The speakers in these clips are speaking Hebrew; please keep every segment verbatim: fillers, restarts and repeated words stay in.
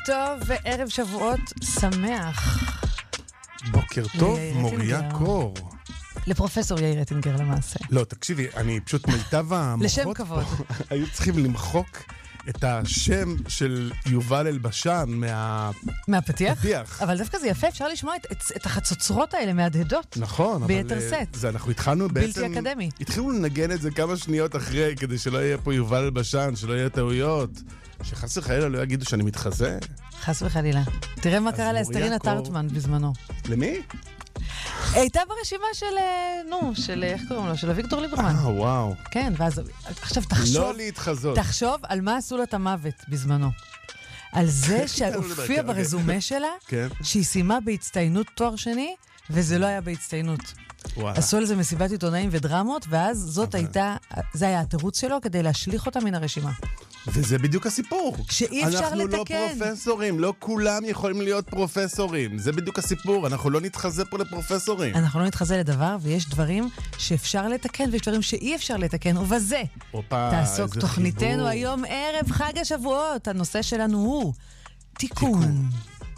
טוב וערב שבועות שמח. בוקר טוב, מוריה קור. לפרופסור יאיר אטינגר למעשה. לא, תקשיבי, אני פשוט מיטב המוחות לשם כבוד. היו צריכים למחוק את השם של יובל אלבשן מה... מהפתיח? פתיח. אבל דווקא זה יפה, אפשר לשמוע את, את, את החצוצרות האלה מהדהדות. נכון, אבל... ביתר סט. זה אנחנו התחלנו בעצם... בלתי אקדמי. התחילו לנגן את זה כמה שניות אחרי, כדי שלא יהיה פה יובל אלבשן, שלא יהיה טעויות. שחס וחלילה לא יגידו שאני מתחזה. חס וחלילה. תראה מה קרה לאסתרינה קור... טרטמן בזמנו. למי? הייתה ברשימה של, נו, של, איך קוראים לו? של אביגדור ליברמן. אה, וואו. כן, ואז, עכשיו תחשוב... לא להתחזות. תחשוב על מה עשו לה את המוות בזמנו. על זה שהופיע ברזומה שלה, שהיא סיימה בהצטיינות תואר שני, וזה לא היה בהצטיינות. עשו על זה מסיבת עיתונאים ודרמות, ואז זאת הייתה, זה היה התירוץ שלו כדי להשליך אותה מן הרשימה. וזה בדיוק הסיפור. שאי אפשר לתקן. אנחנו לא פרופסורים, לא כולם יכולים להיות פרופסורים. זה בדיוק הסיפור, אנחנו לא נתחזה פה לפרופסורים. אנחנו לא נתחזה לדבר, ויש דברים שאפשר לתקן, ויש דברים שאי אפשר לתקן, ובזה אופה, תעסוק תוכניתנו חיבור. היום ערב חג השבועות. הנושא שלנו הוא תיקון. תיקון.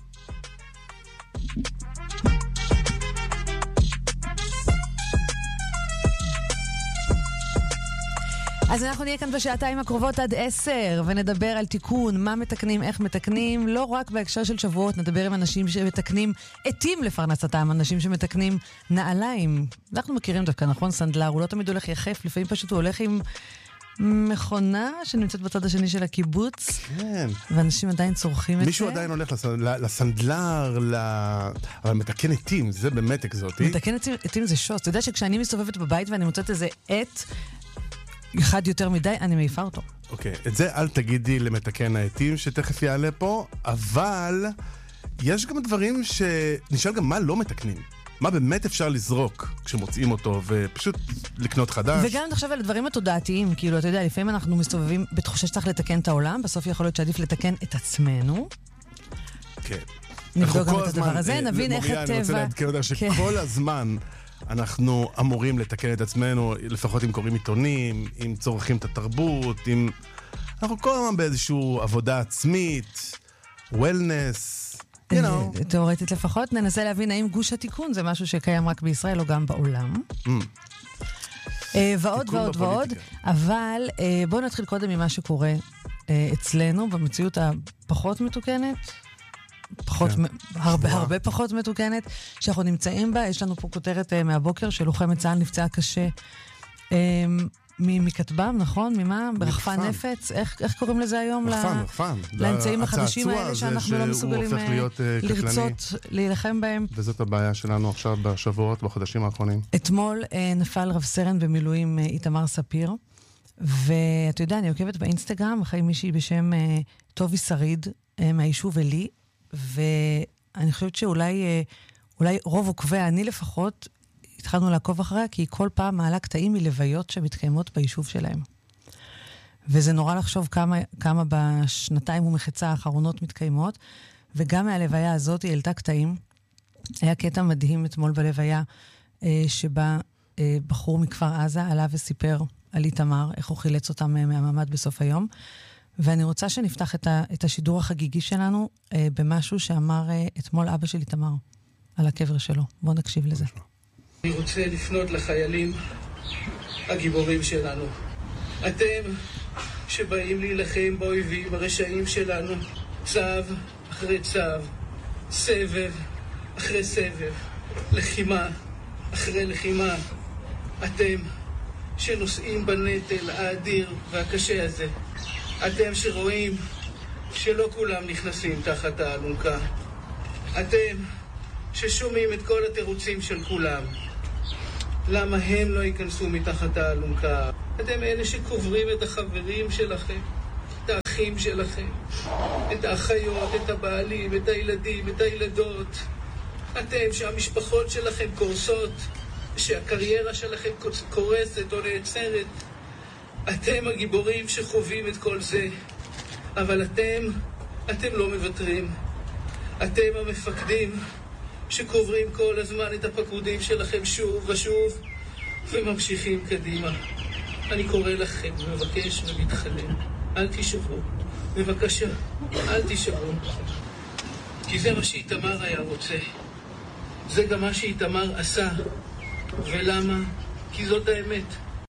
אז אנחנו נהיה כאן בשעתיים הקרובות עד עשר, ונדבר על תיקון, מה מתקנים, איך מתקנים, לא רק בהקשר של שבועות, נדבר עם אנשים שמתקנים עתים לפרנסתם, אנשים שמתקנים נעליים. אנחנו מכירים דווקא, נכון, סנדלר, הוא לא תמיד הולך יחף, לפעמים פשוט הוא הולך עם מכונה שנמצאת בצד השני של הקיבוץ, כן. ואנשים עדיין צורכים את זה. מישהו עדיין הולך לסנדלר, ל... אבל מתקן עתים, זה באמת אקזוטי. מתקן עתים זה שוס, אתה יודע שכשאני מסתובבת בבית ואני מוצאת איזה עט, אחד יותר מדי, אני מעיפה אותו. אוקיי, את זה אל תגידי למתקן העתים שתכף יעלה פה, אבל יש גם דברים שנשאל גם מה לא מתקנים. מה באמת אפשר לזרוק כשמוצאים אותו, ופשוט לקנות חדש. וגם נחשב על הדברים התודעתיים, כאילו, אתה יודע, לפעמים אנחנו מסתובבים בתחושה שצריך לתקן את העולם, בסוף יכול להיות שעדיף לתקן את עצמנו. כן. נבדוק גם את הדבר הזה, נבין איך הטבע... אני רוצה לעדכן אותך שכל הזמן... אנחנו אמורים לתקן את עצמנו, לפחות אם קוראים עיתונים, אם צורכים את התרבות, אם... אנחנו כל הזמן באיזושהי עבודה עצמית, וולנס, you know. תיאורטית לפחות, ננסה להבין האם גוש התיקון זה משהו שקיים רק בישראל או גם בעולם. ועוד ועוד ועוד, אבל בואו נתחיל קודם ממה שקורה אצלנו, במציאות הפחות מתוקנת. פחות, כן. הרבה, הרבה פחות מתוקנת שאנחנו נמצאים בה. יש לנו פה כותרת uh, מהבוקר של לוחמת צה"ל נפצעה קשה um, מכתבם, נכון? ממה? ברחפן נפץ? איך, איך קוראים לזה היום? רחפן, רחפן. לאמצעים החדשים האלה שאנחנו לא מסוגלים להיות, uh, לרצות להילחם בהם. וזאת הבעיה שלנו עכשיו בשבועות, בחודשים האחרונים. אתמול uh, נפל רב סרן במילואים uh, איתמר ספיר, ואתה יודע, אני עוקבת באינסטגרם אחרי מישהי בשם uh, טובי שריד uh, מהיישוב אלי, ואני חושבת שאולי אולי רוב עוקביה, אני לפחות, התחלנו לעקוב אחריה, כי היא כל פעם מעלה קטעים מלוויות שמתקיימות ביישוב שלהם. וזה נורא לחשוב כמה, כמה בשנתיים ומחצה האחרונות מתקיימות, וגם מהלוויה הזאת היא העלתה קטעים. היה קטע מדהים אתמול בלוויה, שבה בחור מכפר עזה עלה וסיפר על איתמר, איך הוא חילץ אותם מהממד בסוף היום. ואני רוצה שנפתח את, ה, את השידור החגיגי שלנו אה, במשהו שאמר אה, אתמול אבא של איתמר על הקבר שלו. בואו נקשיב לזה. אני רוצה לפנות לחיילים הגיבורים שלנו. אתם שבאים להילחם באויבים הרשעים שלנו, צו אחרי צו, סבב אחרי סבב, לחימה אחרי לחימה. אתם שנושאים בנטל האדיר והקשה הזה. אתם שרואים שלא כולם נכנסים תחת האלונקה. אתם ששומעים את כל התירוצים של כולם. למה הם לא ייכנסו מתחת האלונקה? אתם אלה שקוברים את החברים שלכם, את האחים שלכם, את האחיות, את הבעלים, את הילדים, את הילדות. אתם שהמשפחות שלכם קורסות, שהקריירה שלכם קורסת או נעצרת. אתם הגיבורים שחווים את כל זה, אבל אתם, אתם לא מוותרים. אתם המפקדים שקוברים כל הזמן את הפקודים שלכם שוב ושוב וממשיכים קדימה. אני קורא לכם ומבקש ומתחנן, אל תשברו, בבקשה, אל תישארו. כי זה מה שאיתמר היה רוצה. זה גם מה שאיתמר עשה. ולמה? כי זאת האמת.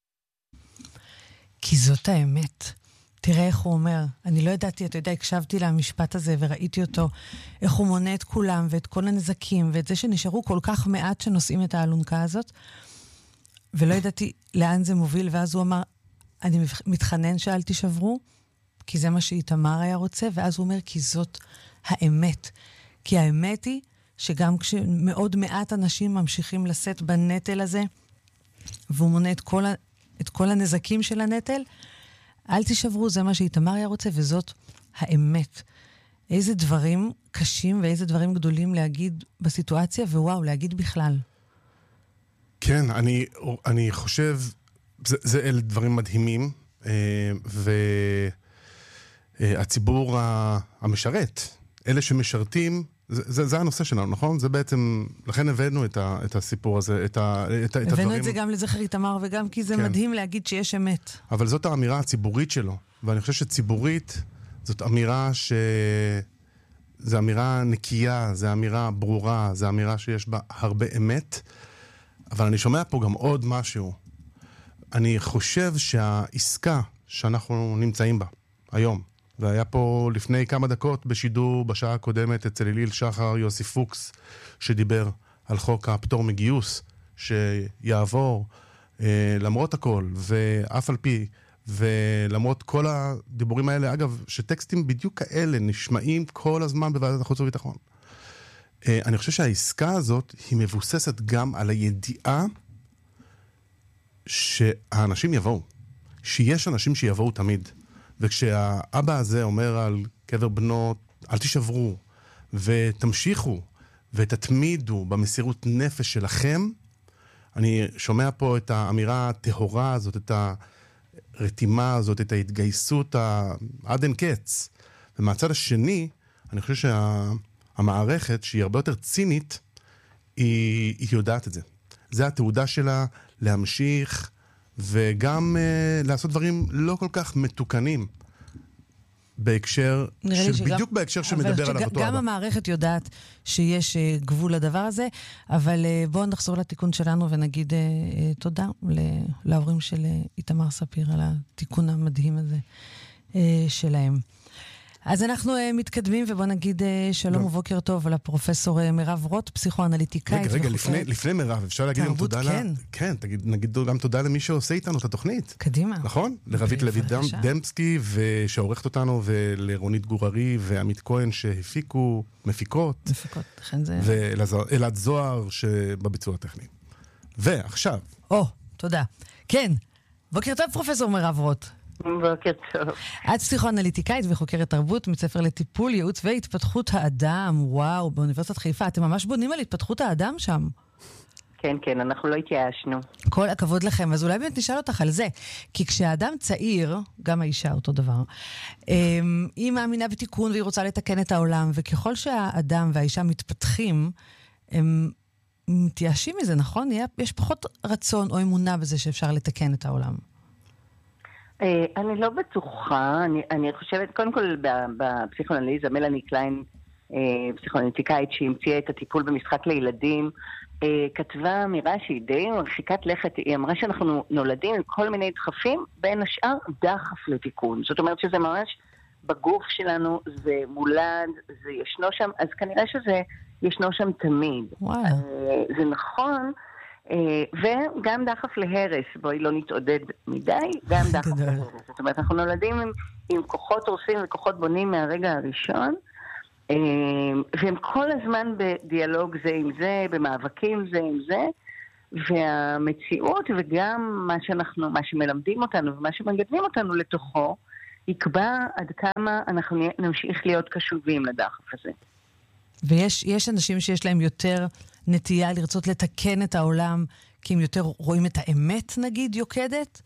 כי זאת האמת. תראה איך הוא אומר. אני לא ידעתי, אתה יודע, הקשבתי למשפט הזה וראיתי אותו, איך הוא מונה את כולם ואת כל הנזקים, ואת זה שנשארו כל כך מעט שנושאים את האלונקה הזאת, ולא ידעתי לאן זה מוביל, ואז הוא אמר, אני מתחנן שאל תשברו, כי זה מה שאיתמר היה רוצה, ואז הוא אומר, כי זאת האמת. כי האמת היא שגם כשמאוד מעט אנשים ממשיכים לשאת בנטל הזה, והוא מונה את כל, ה... את כל הנזקים של הנטל, אל תשברו, זה מה שאיתמר היה רוצה, וזאת האמת. איזה דברים קשים ואיזה דברים גדולים להגיד בסיטואציה, ווואו, להגיד בכלל. כן, אני, אני חושב, זה, זה אלה דברים מדהימים, והציבור המשרת, אלה שמשרתים, זה, זה, זה הנושא שלנו, נכון? זה בעצם, לכן הבאנו את, ה, את הסיפור הזה, את, ה, את, את הדברים. הבאנו את זה גם לזכר איתמר, וגם כי זה כן. מדהים להגיד שיש אמת. אבל זאת האמירה הציבורית שלו, ואני חושב שציבורית זאת אמירה ש... זה אמירה נקייה, זה אמירה ברורה, זה אמירה שיש בה הרבה אמת, אבל אני שומע פה גם עוד משהו. אני חושב שהעסקה שאנחנו נמצאים בה היום, והיה פה לפני כמה דקות בשידור בשעה הקודמת אצל אליל שחר יוסי פוקס, שדיבר על חוק הפטור מגיוס, שיעבור אה, למרות הכל, ואף על פי, ולמרות כל הדיבורים האלה, אגב, שטקסטים בדיוק כאלה נשמעים כל הזמן בוועדת החוץ וביטחון. אה, אני חושב שהעסקה הזאת היא מבוססת גם על הידיעה שהאנשים יבואו. שיש אנשים שיבואו תמיד. וכשהאבא הזה אומר על קבר בנות, אל תשברו, ותמשיכו, ותתמידו במסירות נפש שלכם, אני שומע פה את האמירה הטהורה הזאת, את הרתימה הזאת, את ההתגייסות עד אין קץ. ומהצד השני, אני חושב שהמערכת, שהיא הרבה יותר צינית, היא, היא יודעת את זה. זה התעודה שלה להמשיך, וגם uh, לעשות דברים לא כל כך מתוקנים בהקשר, של, שגם, בדיוק בהקשר שמדבר עליו אותו אבא. גם המערכת יודעת שיש uh, גבול לדבר הזה, אבל uh, בואו נחזור לתיקון שלנו ונגיד uh, uh, תודה להורים של uh, איתמר ספיר על התיקון המדהים הזה uh, שלהם. אז אנחנו uh, מתקדמים, ובוא נגיד uh, שלום ובוקר טוב לפרופסור uh, מירב רוט, פסיכואנליטיקאית. רגע, רגע, לפני, לפני מירב, אפשר להגיד גם תודה כן. לה... כן, תגיד, נגיד גם תודה למי שעושה איתנו את התוכנית. קדימה. נכון? לרבית לוי דמפסקי, שעורכת אותנו, ולרונית גוררי, ועמית כהן, שהפיקו מפיקות. מפיקות, לכן זה... ואלעד זוהר, שבביצוע הטכני. ועכשיו... או, תודה. כן, בוקר טוב פרופסור מירב רוט. בוקר טוב. את פסיכואנליטיקאית וחוקרת תרבות, מבית ספר לטיפול, ייעוץ והתפתחות האדם. וואו, באוניברסיטת חיפה. אתם ממש בונים על התפתחות האדם שם. כן, כן, אנחנו לא התייאשנו. כל הכבוד לכם. אז אולי באמת נשאל אותך על זה. כי כשהאדם צעיר, גם האישה אותו דבר, היא מאמינה בתיקון והיא רוצה לתקן את העולם, וככל שהאדם והאישה מתפתחים, הם מתייאשים מזה, נכון? יש פחות רצון או אמונה בזה שאפשר לתקן את העולם. אני לא בטוחה, אני, אני חושבת, קודם כל בפסיכואנליזה, מלאני קליין, פסיכואנליטיקאית שהמציאה את הטיפול במשחק לילדים, כתבה אמירה שהיא די מרחיקת לכת, היא אמרה שאנחנו נולדים עם כל מיני דחפים, בין השאר דחף לתיקון. זאת אומרת שזה ממש בגוף שלנו, זה מולד, זה ישנו שם, אז כנראה שזה ישנו שם תמיד. וואו. זה נכון, וגם דחף להרס, בואי לא נתעודד מדי, גם דחף להרס. זאת אומרת, אנחנו נולדים עם, עם כוחות הורסים וכוחות בונים מהרגע הראשון, והם כל הזמן בדיאלוג זה עם זה, במאבקים זה עם זה, והמציאות וגם מה שאנחנו, מה שמלמדים אותנו ומה שמגדלים אותנו לתוכו, יקבע עד כמה אנחנו נמשיך להיות קשובים לדחף הזה. ויש יש אנשים שיש להם יותר נטייה לרצות לתקן את העולם, כי הם יותר רואים את האמת, נגיד, יוקדת?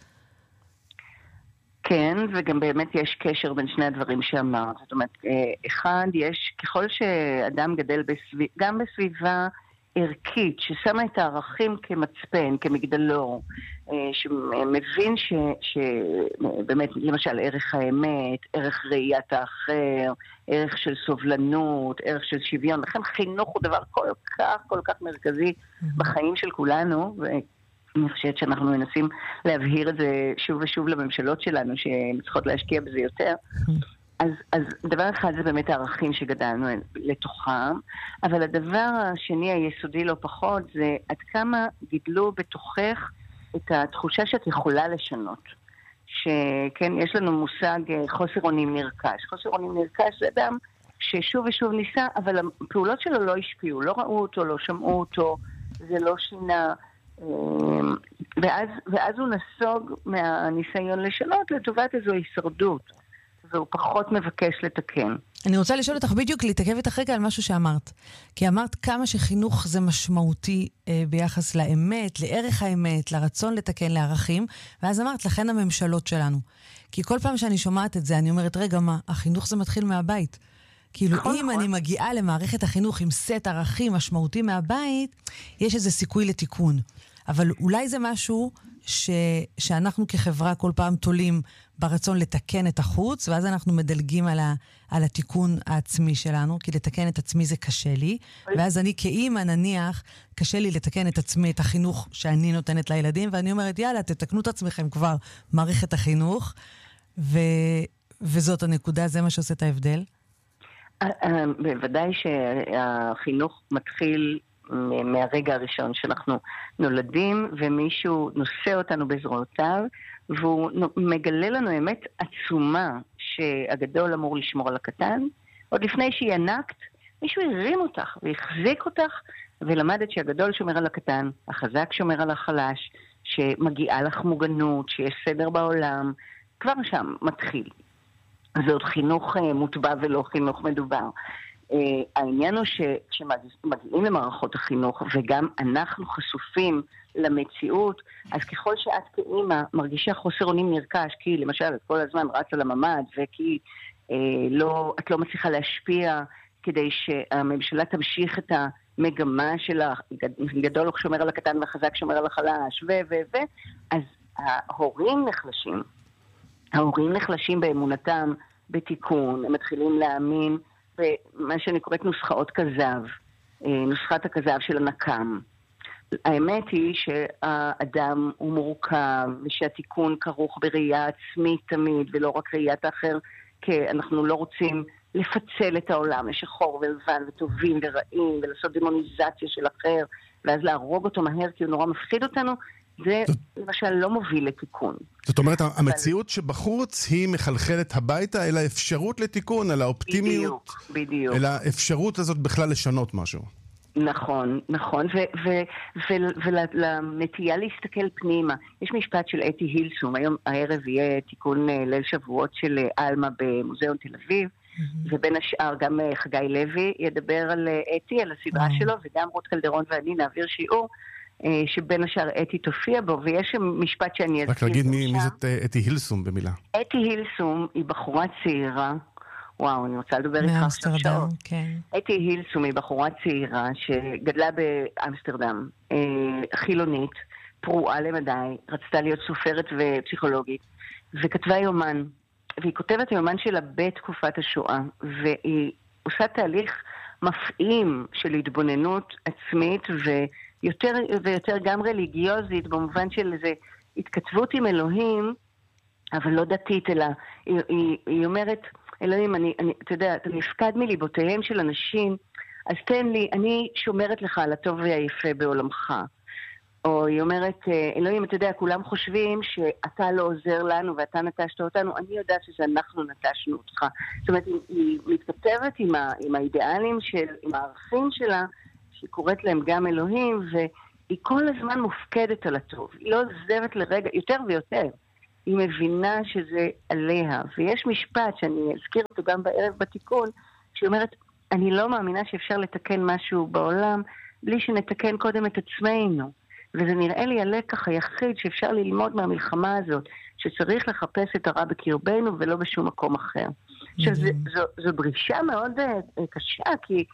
כן, וגם באמת יש קשר בין שני הדברים שאמרת. זאת אומרת, אחד, יש, ככל שאדם גדל בסביב, גם בסביבה ערכית, ששמה את הערכים כמצפן, כמגדלור, שמבין ש, שבאמת, למשל, ערך האמת, ערך ראיית האחר, ערך של סובלנות, ערך של שוויון. לכן חינוך הוא דבר כל כך, כל כך מרכזי בחיים של כולנו, ואני חושבת שאנחנו מנסים להבהיר את זה שוב ושוב לממשלות שלנו, שהן צריכות להשקיע בזה יותר. אז, אז דבר אחד זה באמת הערכים שגדלנו לתוכם, אבל הדבר השני היסודי לא פחות זה עד כמה גידלו בתוכך את התחושה שאת יכולה לשנות. שכן, יש לנו מושג חוסר אונים נרכש. חוסר אונים נרכש זה אדם ששוב ושוב ניסה, אבל הפעולות שלו לא השפיעו, לא ראו אותו, לא שמעו אותו, זה לא שינה. ואז, ואז הוא נסוג מהניסיון לשנות לטובת איזו הישרדות. והוא פחות מבקש לתקן. אני רוצה לשאול אותך בדיוק, להתעכב איתך רגע על משהו שאמרת. כי אמרת כמה שחינוך זה משמעותי אה, ביחס לאמת, לערך האמת, לרצון לתקן, לערכים, ואז אמרת, לכן הממשלות שלנו. כי כל פעם שאני שומעת את זה, אני אומרת, רגע, מה? החינוך זה מתחיל מהבית. כאילו, נכון, אם נכון. אני מגיעה למערכת החינוך עם סט ערכים משמעותי מהבית, יש איזה סיכוי לתיקון. אבל אולי זה משהו ש... שאנחנו כחברה כל פעם תולים ברצון לתקן את החוץ, ואז אנחנו מדלגים על, ה... על התיקון העצמי שלנו, כי לתקן את עצמי זה קשה לי, ואז אני כאימא נניח, קשה לי לתקן את עצמי, את החינוך שאני נותנת לילדים, ואני אומרת, יאללה, תתקנו את עצמכם כבר, מערכת החינוך, ו... וזאת הנקודה, זה מה שעושה את ההבדל? בוודאי שהחינוך מתחיל מהרגע הראשון שאנחנו נולדים, ומישהו נושא אותנו בזרועותיו, והוא מגלה לנו אמת עצומה שהגדול אמור לשמור על הקטן. עוד לפני שהיא ענקת, מישהו הרים אותך והחזיק אותך, ולמדת שהגדול שומר על הקטן, החזק שומר על החלש, שמגיעה לך מוגנות, שיש סדר בעולם, כבר שם מתחיל. זה עוד חינוך מוטבע ולא חינוך מדובר. העניין הוא שכשמגיעים למערכות החינוך, וגם אנחנו חשופים למציאות, אז ככל שאת כאימא מרגישה חוסר אונים נרכש, כי למשל את כל הזמן רצה לממד, וכי אה, לא, את לא מצליחה להשפיע כדי שהממשלה תמשיך את המגמה של הגדול שומר על הקטן והחזק שומר על החלש, ו ו ו אז ההורים נחלשים. ההורים נחלשים באמונתם בתיקון, הם מתחילים להאמין במה שאני קוראת נוסחאות כזב, נוסחת הכזב של הנקם. האמת היא שהאדם הוא מורכב, ושהתיקון כרוך בראייה עצמית תמיד, ולא רק ראיית האחר, כי אנחנו לא רוצים לפצל את העולם לשחור ולבן וטובים ורעים, ולעשות דמוניזציה של אחר, ואז להרוג אותו מהר כי הוא נורא מפחיד אותנו, זה למשל לא מוביל לתיקון. זאת אומרת, המציאות שבחוץ היא מחלחלת הביתה אל האפשרות לתיקון, אל האופטימיות, בדיוק, בדיוק. אל האפשרות הזאת בכלל לשנות משהו. נכון, נכון, ולנטייה להסתכל פנימה. יש משפט של אתי הילסום, היום הערב יהיה תיקון ליל שבועות של אלמה במוזיאון תל אביב, ובין השאר גם חגי לוי ידבר על אתי, על הסדרה שלו, וגם רות קלדרון ואני נעביר שיעור, שבין השאר אתי תופיע בו, ויש משפט שאני אזכיר. רק להגיד מי זאת אתי הילסום במילה. אתי הילסום היא בחורה צעירה, וואו, אני רוצה לדבר איתך עכשיו שעות. כן. אתי הילסום היא בחורה צעירה שגדלה באמסטרדם, חילונית, פרועה למדי, רצתה להיות סופרת ופסיכולוגית, וכתבה יומן, והיא כותבת היומן שלה בתקופת השואה, והיא עושה תהליך מפעים של התבוננות עצמית, ויותר ויותר גם רליגיוזית, במובן של איזו התכתבות עם אלוהים, אבל לא דתית, אלא היא, היא, היא אומרת, אלוהים, אני, אני, אתה יודע, אתה נפקד מליבותיהם של אנשים, אז תן לי, אני שומרת לך על הטוב והיפה בעולמך. או היא אומרת, אלוהים, אתה יודע, כולם חושבים שאתה לא עוזר לנו ואתה נטשת אותנו, אני יודעת שזה אנחנו נטשנו אותך. זאת אומרת, היא, היא מתכתבת עם, ה, עם האידיאלים, של, עם הערכים שלה, שהיא קוראת להם גם אלוהים, והיא כל הזמן מופקדת על הטוב. היא לא עוזבת לרגע, יותר ויותר. היא מבינה שזה עליה. ויש משפט שאני אזכיר אותו גם בערב בתיקון, שהיא אומרת, אני לא מאמינה שאפשר לתקן משהו בעולם, בלי שנתקן קודם את עצמנו. וזה נראה לי הלקח היחיד שאפשר ללמוד מהמלחמה הזאת, שצריך לחפש את הרע בקרבנו ולא בשום מקום אחר. עכשיו, זו, זו, זו דרישה מאוד uh, קשה, כי את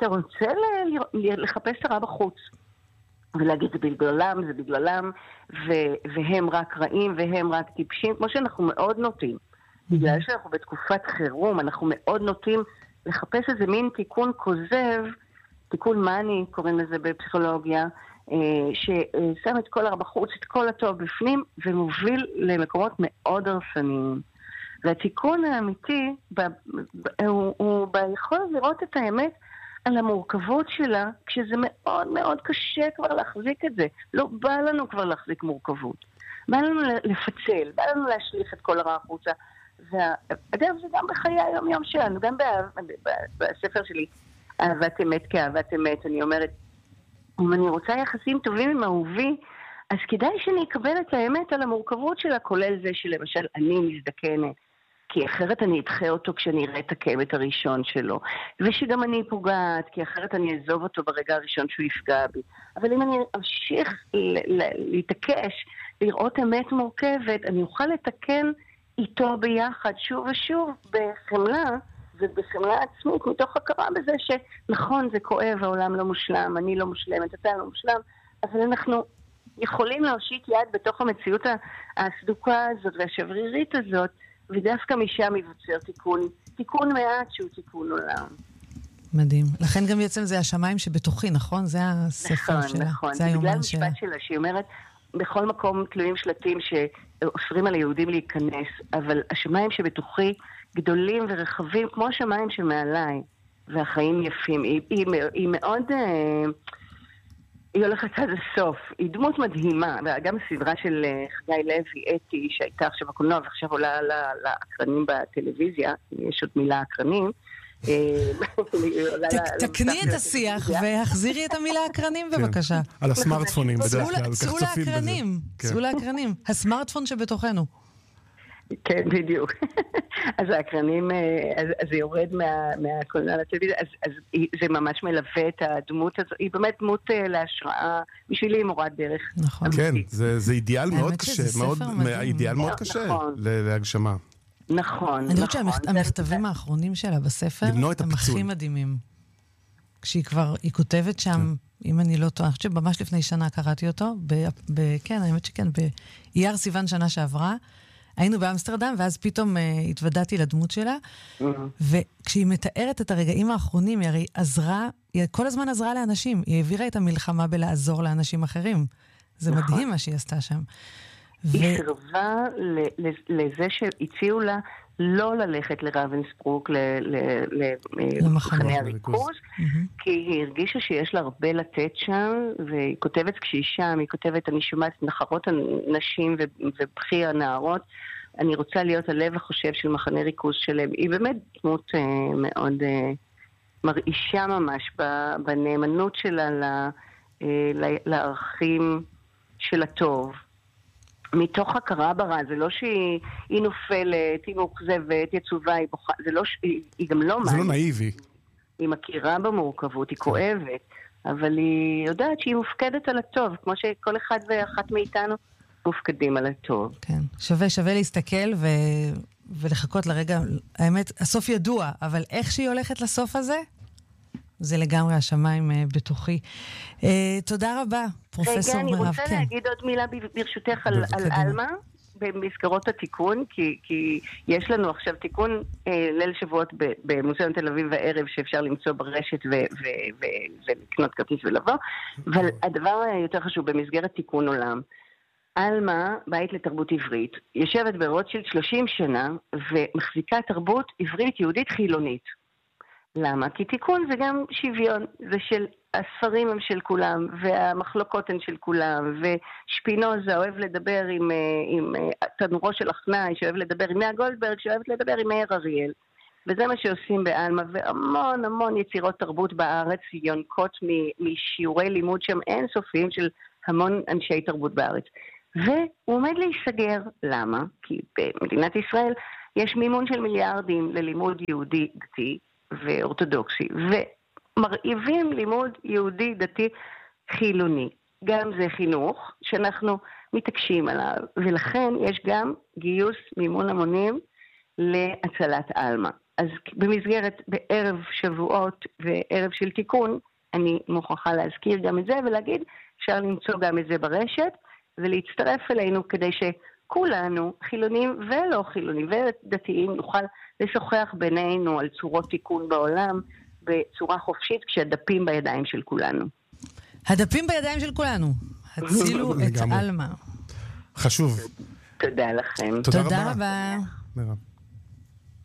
אתה רוצה לחפש את הרע בחוץ. ולהגיד זה בגללם, זה בגללם, ו- והם רק רעים, והם רק טיפשים, כמו שאנחנו מאוד נוטים. בגלל שאנחנו בתקופת חירום, אנחנו מאוד נוטים לחפש איזה מין תיקון כוזב, תיקון מאני, קוראים לזה בפסיכולוגיה, ששם את כל הרע בחוץ, את כל הטוב בפנים, ומוביל למקומות מאוד הרסניים. והתיקון האמיתי הוא, הוא ביכול לראות את האמת על המורכבות שלה, כשזה מאוד מאוד קשה כבר להחזיק את זה. לא בא לנו כבר להחזיק מורכבות. בא לנו לפצל, בא לנו להשליך את כל הרע החוצה. ואגב, זה גם בחיי היום-יום שלנו, גם בספר שלי, אהבת אמת כאהבת אמת, אני אומרת, אם אני רוצה יחסים טובים עם אהובי, אז כדאי שאני אקבל את האמת על המורכבות שלה, כולל זה שלמשל אני מזדקנת, כי אחרת אני אדחה אותו כשאני אראה את הקמת הראשון שלו, ושגם אני פוגעת, כי אחרת אני אעזוב אותו ברגע הראשון שהוא יפגע בי. אבל אם אני אמשיך להתעקש, לראות אמת מורכבת, אני אוכל לתקן איתו ביחד, שוב ושוב, בחמלה, ובחמלה עצמית, מתוך הכרה בזה שנכון, זה כואב, העולם לא מושלם, אני לא מושלמת, אתה לא מושלם, אבל אנחנו יכולים להושיט יד בתוך המציאות הסדוקה הזאת והשברירית הזאת, ודווקא משם יבוצר תיקון, תיקון מעט שהוא תיקון עולם. מדהים. לכן גם בעצם זה השמיים שבתוכי, נכון? זה הספר נכון, שלה. נכון. זה היומן בגלל שלה. משפט שלה, שהיא אומרת, בכל מקום תלויים שלטים שאוסרים על היהודים להיכנס, אבל השמיים שבתוכי גדולים ורחבים, כמו השמיים שמעליי, והחיים יפים. היא, היא, היא מאוד... היא הולכת עד הסוף. היא דמות מדהימה. גם הסדרה של חגי לוי, אתי, שהייתה עכשיו בקולנוע, ועכשיו עולה לאקרנים בטלוויזיה, יש עוד מילה אקרנים. תקני את השיח והחזירי את המילה אקרנים בבקשה. על הסמארטפונים בדרך כלל. צאו לאקרנים. צאו לאקרנים. הסמארטפון שבתוכנו. כן, בדיוק. אז האקרנים, אז זה יורד מהקולנוע לטלוויזיה, אז זה ממש מלווה את הדמות הזו, היא באמת דמות להשראה, בשבילי היא מורת דרך. נכון. כן, זה אידיאל מאוד קשה, אידיאל מאוד קשה להגשמה. נכון. אני חושבת שהמכתבים האחרונים שלה בספר, הם הכי מדהימים. כשהיא כבר, היא כותבת שם, אם אני לא טועה, אני חושבת שממש לפני שנה קראתי אותו, כן, האמת שכן, באייר סיוון שנה שעברה, היינו באמסטרדם, ואז פתאום uh, התוודעתי לדמות שלה, mm-hmm. וכשהיא מתארת את הרגעים האחרונים, היא הרי עזרה, היא כל הזמן עזרה לאנשים, היא העבירה את המלחמה בלעזור לאנשים אחרים. זה נכון. מדהים מה שהיא עשתה שם. היא ו... סרבה ל- ל- לזה שהציעו לה לא ללכת לרבנסבורג, למחנה הריכוז, mm-hmm. כי היא הרגישה שיש לה הרבה לתת שם, והיא כותבת כשהיא שם, היא כותבת, אני שומעת נחרות הנשים ובחי הנערות, אני רוצה להיות הלב החושב של מחנה ריכוז שלהם. היא באמת דמות אה, מאוד אה, מרעישה ממש בנאמנות שלה אה, לערכים של הטוב. מתוך הכרה ברע, זה לא שהיא נופלת, היא מאוכזבת, היא עצובה, היא בוכה, זה לא, היא, היא גם לא... זה לא נאיבי. היא מכירה במורכבות, היא כואבת, אבל היא יודעת שהיא מופקדת על הטוב, כמו שכל אחד ואחת מאיתנו מופקדים על הטוב. כן, שווה, שווה להסתכל ו... ולחכות לרגע, האמת, הסוף ידוע, אבל איך שהיא הולכת לסוף הזה, זה לגמרי השמיים בתוכי. תודה רבה, פרופסור מירב. רגע, אני רוצה להגיד עוד מילה ברשותך על אלמה, במסגרות התיקון, כי יש לנו עכשיו תיקון ליל שבועות במוזיאון תל אביב הערב, שאפשר למצוא ברשת ולקנות כרטיס ולבוא, אבל הדבר היותר חשוב, במסגרת תיקון עולם, אלמה, בית לתרבות עברית, יושבת ברוטשילד שלושים שנה, ומחזיקה תרבות עברית יהודית חילונית. למה? כי תיקון זה גם שוויון, זה של הספרים הם של כולם, והמחלוקות הן של כולם, ושפינוזה אוהב לדבר עם, עם תנורו של אחנאי, שאוהב לדבר עם מאה גולדברג, שאוהב לדבר עם מאיר אריאל. וזה מה שעושים באלמה, והמון המון יצירות תרבות בארץ, יונקות משיעורי לימוד שם אינסופיים של המון אנשי תרבות בארץ. והוא עומד להיסגר. למה? כי במדינת ישראל יש מימון של מיליארדים ללימוד יהודי דתי, ואורתודוקסי, ומרעיבים לימוד יהודי דתי חילוני. גם זה חינוך שאנחנו מתעקשים עליו, ולכן יש גם גיוס מימון המונים להצלת אלמה. אז במסגרת בערב שבועות וערב של תיקון, אני מוכרחה להזכיר גם את זה ולהגיד, אפשר למצוא גם את זה ברשת, ולהצטרף אלינו כדי שכולנו, חילונים ולא חילונים ודתיים, נוכל לשוחח בינינו על צורות תיקון בעולם, בצורה חופשית, כשהדפים בידיים של כולנו. הדפים בידיים של כולנו. הצילו את אלמה. חשוב. תודה לכם. תודה, תודה רבה. רבה. מירב.